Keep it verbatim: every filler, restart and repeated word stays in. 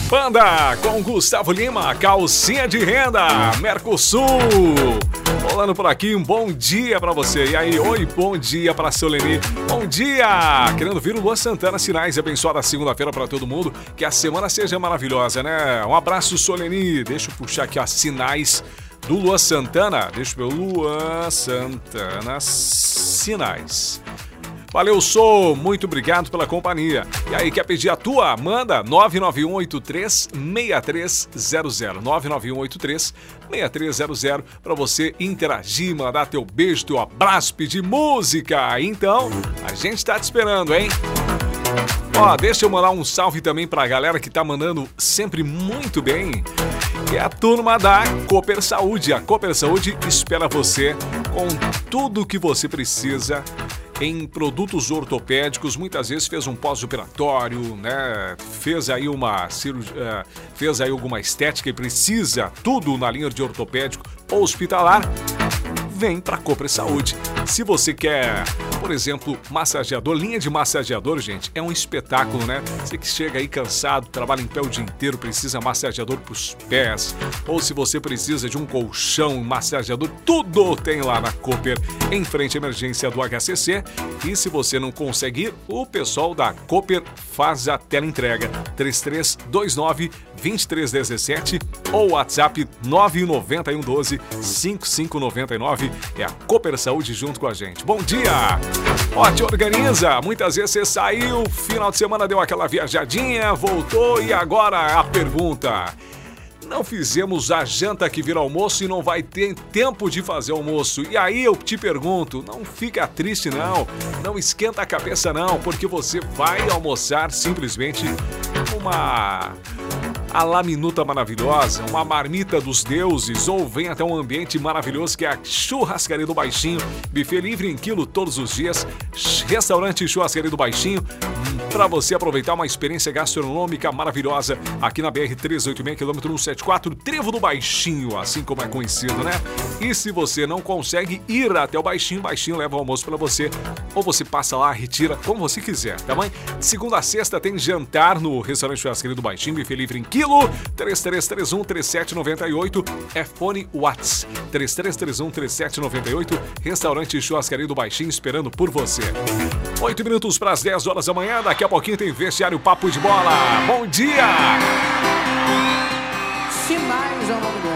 Banda com Gustavo Lima, calcinha de renda, Mercosul. Rolando por aqui, um bom dia pra você. E aí, oi, bom dia pra Soleni. Bom dia! Querendo vir o Luan Santana, sinais. Abençoada segunda-feira pra todo mundo. Que a semana seja maravilhosa, né? Um abraço, Soleni. Deixa eu puxar aqui, ó, sinais do Luan Santana. Deixa eu ver, Luan Santana, sinais. Valeu, sou, muito obrigado pela companhia. E aí, quer pedir a tua? Manda nove nove um oito três seis três zero zero, nove nove um oito três seis três zero zero, para você interagir, mandar teu beijo, teu abraço, pedir música. Então, a gente tá te esperando, hein? Ó, deixa eu mandar um salve também pra galera que tá mandando sempre muito bem, que é a turma da Cooper Saúde. A Cooper Saúde espera você com tudo que você precisa em produtos ortopédicos. Muitas vezes fez um pós-operatório, né? Fez aí uma cirurgia, fez aí alguma estética e precisa tudo na linha de ortopédico ou hospitalar. Vem para a Cooper Saúde. Se você quer, por exemplo, massageador, linha de massageador, gente, é um espetáculo, né? Você que chega aí cansado, trabalha em pé o dia inteiro, precisa massageador para os pés, ou se você precisa de um colchão, massageador, tudo tem lá na Cooper, em frente à emergência do H C C. E se você não conseguir, o pessoal da Cooper faz a teleentrega. três três dois nove, dois três um sete ou WhatsApp nove nove um um doze, cinco cinco nove nove. É a Cooper Saúde junto com a gente. Bom dia! Ó, te organiza. Muitas vezes você saiu, final de semana deu aquela viajadinha, voltou e agora a pergunta: não fizemos a janta que vira almoço e não vai ter tempo de fazer almoço. E aí eu te pergunto, não fica triste não, não esquenta a cabeça não, porque você vai almoçar simplesmente uma a laminuta maravilhosa, uma marmita dos deuses, ou vem até um ambiente maravilhoso que é a Churrascaria do Baixinho, buffet livre em quilo todos os dias, restaurante Churrascaria do Baixinho, para você aproveitar uma experiência gastronômica maravilhosa aqui na B R trezentos e oitenta e seis, quilômetro cento e setenta e quatro, Trevo do Baixinho, assim como é conhecido, né? E se você não consegue ir até o Baixinho, o Baixinho leva o almoço para você, ou você passa lá, retira, como você quiser, tá bom? De segunda a sexta tem jantar no restaurante Churrascaria do Baixinho, buffet livre em quilo, três três três um, três sete nove oito, é fone Whats, três três três um, três sete nove oito, restaurante Churrascaria do Baixinho esperando por você. oito minutos para as dez horas da manhã, daqui a pouquinho tem Vestiário Papo de Bola. Bom dia! Sinais é o nome dela.